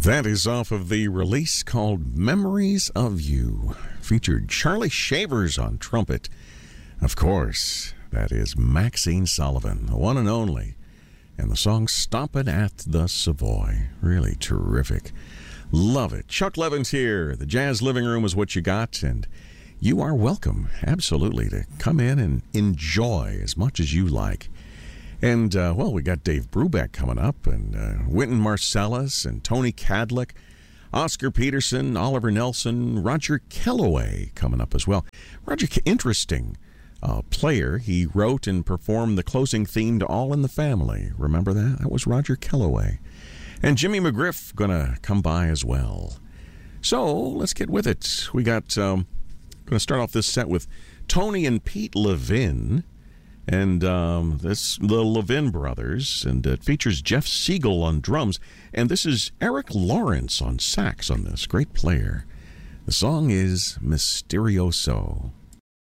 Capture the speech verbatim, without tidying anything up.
That is off of the release called Memories of You. Featured Charlie Shavers on trumpet. Of course, that is Maxine Sullivan, the one and only. And the song Stompin' at the Savoy. Really terrific. Love it. Chuck Levin's here. The Jazz Living Room is what you got, and you are welcome, absolutely, to come in and enjoy as much as you like. And, uh, well, we got Dave Brubeck coming up, and uh, Wynton Marsalis, and Tony Cadlick, Oscar Peterson, Oliver Nelson, Roger Kellaway coming up as well. Roger, interesting uh, player. He wrote and performed the closing theme to All in the Family. Remember that? That was Roger Kellaway. And Jimmy McGriff going to come by as well. So let's get with it. We got, um, going to start off this set with Tony and Pete Levin. And um, this the Levin brothers, and it features Jeff Siegel on drums. And this is Eric Lawrence on sax on this. Great player. The song is Mysterioso.